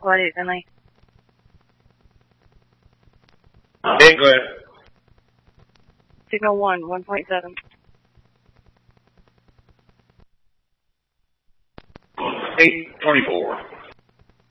Flight 8 Finley. Okay, go ahead. Signal 1.7. 824.